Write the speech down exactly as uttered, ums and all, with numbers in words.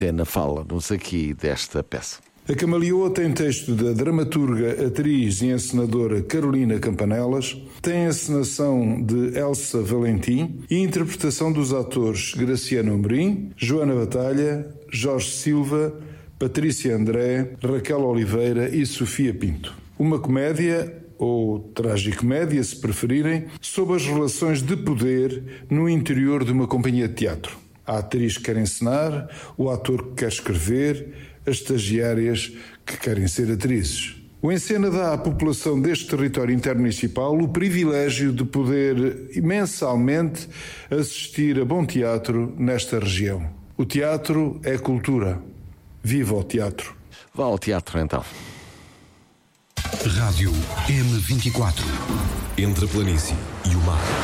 Ana, fala-nos aqui desta peça. A Camaleoa tem texto da dramaturga, atriz e encenadora Carolina Campanelas, tem encenação de Elsa Valentim e interpretação dos atores Graciano Amorim, Joana Batalha, Jorge Silva, Patrícia André, Raquel Oliveira e Sofia Pinto. Uma comédia, ou tragicomédia, se preferirem, sobre as relações de poder no interior de uma companhia de teatro. A atriz que quer encenar, o ator que quer escrever, as estagiárias que querem ser atrizes. O Encena dá à população deste território intermunicipal o privilégio de poder mensalmente assistir a bom teatro nesta região. O teatro é cultura. Viva o teatro! Vá ao teatro então. Rádio M vinte e quatro. Entre a planície e o mar.